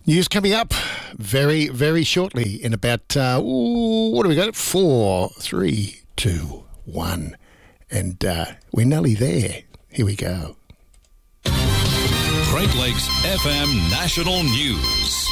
News coming up very, very shortly in about, what do we got? 4, 3, 2, 1. And we're nearly there. Here we go. Great Lakes FM National News.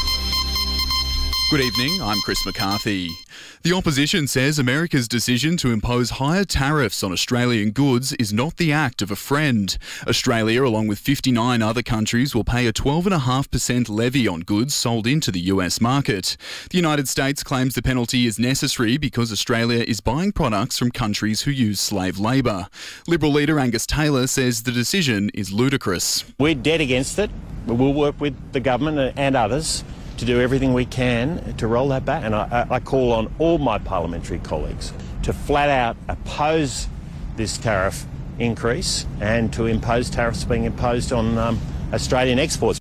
Good evening, I'm Chris McCarthy. The opposition says America's decision to impose higher tariffs on Australian goods is not the act of a friend. Australia, along with 59 other countries, will pay a 12.5% levy on goods sold into the US market. The United States claims the penalty is necessary because Australia is buying products from countries who use slave labour. Liberal leader Angus Taylor says the decision is ludicrous. We're dead against it. We'll work with the government and others to do everything we can to roll that back. And I call on all my parliamentary colleagues to flat out oppose this tariff increase and to impose tariffs being imposed on Australian exports.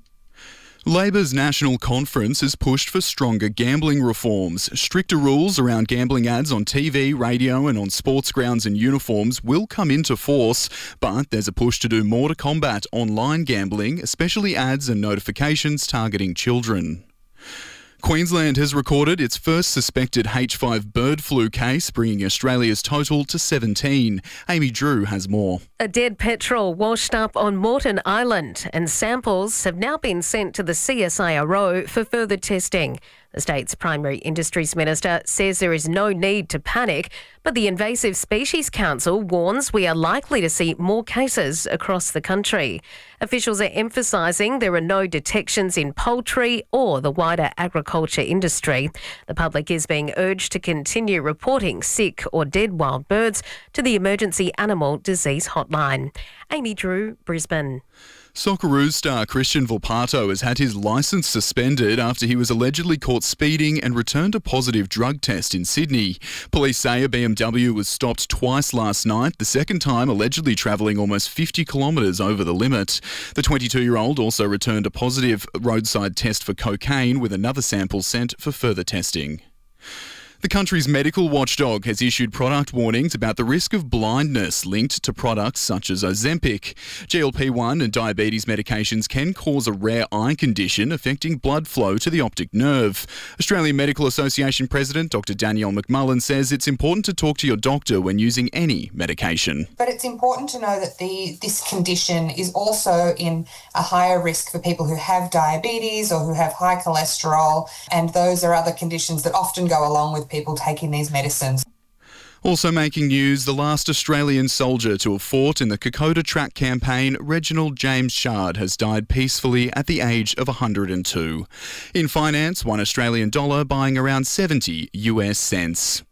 Labor's National Conference has pushed for stronger gambling reforms. Stricter rules around gambling ads on TV, radio and on sports grounds and uniforms will come into force, but there's a push to do more to combat online gambling, especially ads and notifications targeting children. Queensland has recorded its first suspected H5 bird flu case, bringing Australia's total to 17. Amy Drew has more. A dead petrel washed up on Moreton Island and samples have now been sent to the CSIRO for further testing. The state's primary industries minister says there is no need to panic, but the Invasive Species Council warns we are likely to see more cases across the country. Officials are emphasising there are no detections in poultry or the wider agriculture industry. The public is being urged to continue reporting sick or dead wild birds to the Emergency Animal Disease Hotline. Amy Drew, Brisbane. Socceroos star Christian Volpato has had his licence suspended after he was allegedly caught speeding and returned a positive drug test in Sydney. Police say a BMW was stopped twice last night, the second time allegedly travelling almost 50 kilometres over the limit. The 22-year-old also returned a positive roadside test for cocaine with another sample sent for further testing. The country's medical watchdog has issued product warnings about the risk of blindness linked to products such as Ozempic. GLP-1 and diabetes medications can cause a rare eye condition affecting blood flow to the optic nerve. Australian Medical Association President Dr Danielle McMullen says it's important to talk to your doctor when using any medication. But it's important to know that this condition is also in a higher risk for people who have diabetes or who have high cholesterol, and those are other conditions that often go along with people taking these medicines. Also making news, the last Australian soldier to have fought in the Kokoda Track campaign, Reginald James Shard, has died peacefully at the age of 102. In finance, $1 Australian buying around 70 US cents.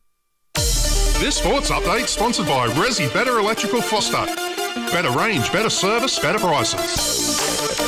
This sports update sponsored by Resi Better Electrical Foster. Better range, better service, better prices.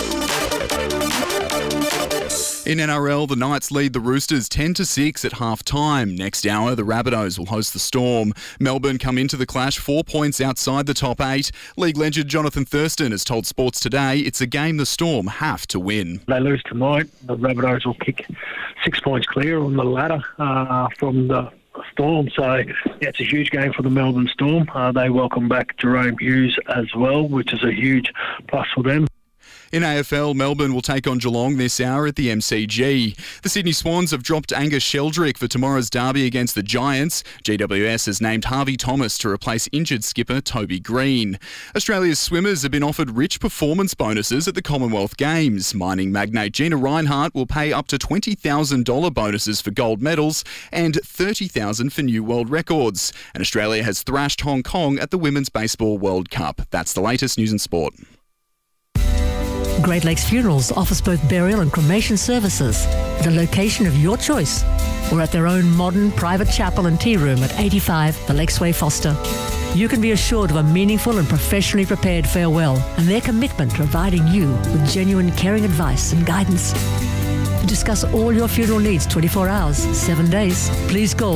In NRL, the Knights lead the Roosters 10-6 at half-time. Next hour, the Rabbitohs will host the Storm. Melbourne come into the clash 4 points outside the top 8. League legend Jonathan Thurston has told Sports Today it's a game the Storm have to win. They lose tonight, the Rabbitohs will kick 6 points clear on the ladder from the Storm, so it's a huge game for the Melbourne Storm. They welcome back Jerome Hughes as well, which is a huge plus for them. In AFL, Melbourne will take on Geelong this hour at the MCG. The Sydney Swans have dropped Angus Sheldrick for tomorrow's derby against the Giants. GWS has named Harvey Thomas to replace injured skipper Toby Green. Australia's swimmers have been offered rich performance bonuses at the Commonwealth Games. Mining magnate Gina Rinehart will pay up to $20,000 bonuses for gold medals and $30,000 for new world records. And Australia has thrashed Hong Kong at the Women's Baseball World Cup. That's the latest news and sport. Great Lakes Funerals offers both burial and cremation services at a location of your choice or at their own modern private chapel and tea room at 85 The Lakesway Foster. You can be assured of a meaningful and professionally prepared farewell and their commitment to providing you with genuine caring advice and guidance. To discuss all your funeral needs 24 hours, 7 days, please call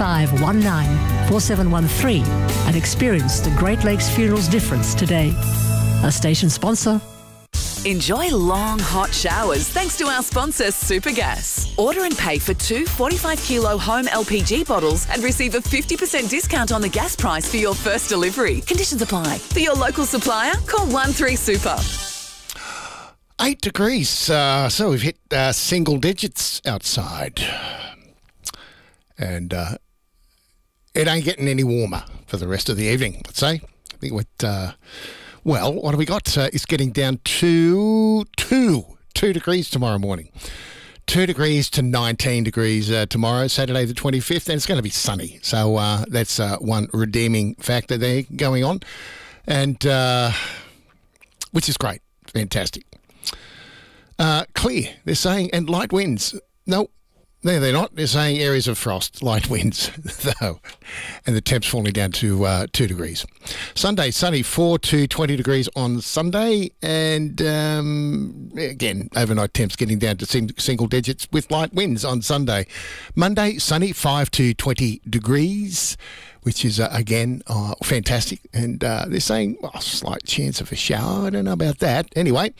6519-4713 and experience the Great Lakes Funerals difference today. A station sponsor. Enjoy long, hot showers thanks to our sponsor, Supergas. Order and pay for 2 45-kilo home LPG bottles and receive a 50% discount on the gas price for your first delivery. Conditions apply. For your local supplier, call 13-SUPER. 8 degrees. So we've hit single digits outside. And it ain't getting any warmer for the rest of the evening, let's say. I think what have we got? It's getting down to 2 degrees tomorrow morning. 2 degrees to 19 degrees tomorrow, Saturday the 25th, and it's going to be sunny. So that's one redeeming factor there going on, and which is great. Fantastic. Clear, they're saying, and light winds. No, they're not. They're saying areas of frost, light winds, though, and the temps falling down to 2 degrees. Sunday, sunny, 4 to 20 degrees on Sunday, and again, overnight temps getting down to single digits with light winds on Sunday. Monday, sunny, 5 to 20 degrees, which is, again, fantastic, and they're saying, slight chance of a shower. I don't know about that. Anyway,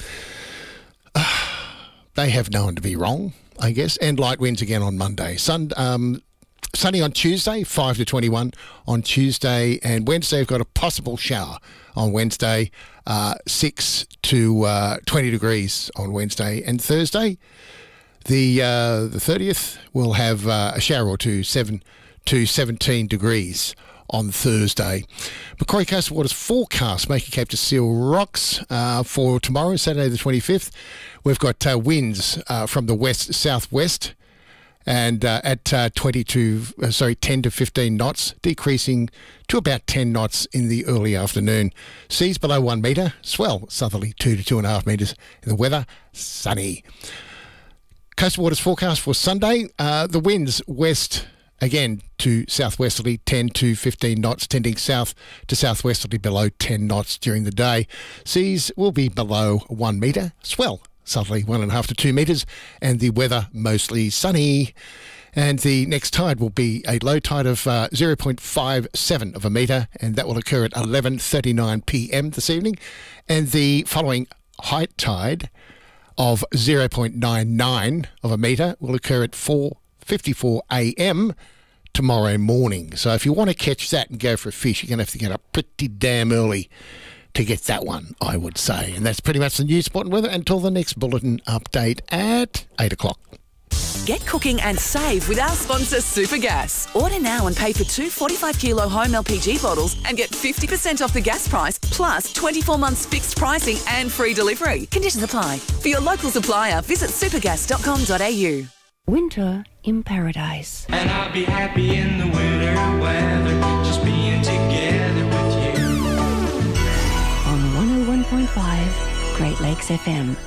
they have known to be wrong, I guess, and light winds again on Monday. Sunny on Tuesday, 5 to 21 on Tuesday, and Wednesday we've got a possible shower on Wednesday, 6 to 20 degrees on Wednesday, and Thursday, the 30th, we'll have a shower or two, 7 to 17 degrees on Thursday. Macquarie Coastal Waters forecast Maker Cape to Seal Rocks for tomorrow, Saturday the 25th. We've got winds from the west-southwest and at 10 to 15 knots, decreasing to about 10 knots in the early afternoon. Seas below 1 metre, swell southerly 2 to 2.5 metres. In the weather, sunny. Coastal Waters forecast for Sunday, the winds west again to southwesterly 10 to 15 knots, tending south to southwesterly below 10 knots during the day. Seas will be below 1 metre, swell southerly 1.5 to 2 metres, and the weather mostly sunny. And the next tide will be a low tide of 0.57 of a metre, and that will occur at 11:39 p.m. this evening. And the following height tide of 0.99 of a metre will occur at 4:54 a.m. tomorrow morning. So if you want to catch that and go for a fish, you're going to have to get up pretty damn early to get that one, I would say. And that's pretty much the news, sport and weather until the next bulletin update at 8 o'clock. Get cooking and save with our sponsor Supergas. Order now and pay for 2 45-kilo home LPG bottles and get 50% off the gas price, plus 24 months fixed pricing and free delivery. Conditions apply. For your local supplier, visit supergas.com.au. Winter in paradise. And I'll be happy in the winter weather, just being together with you. On 101.5 Great Lakes FM.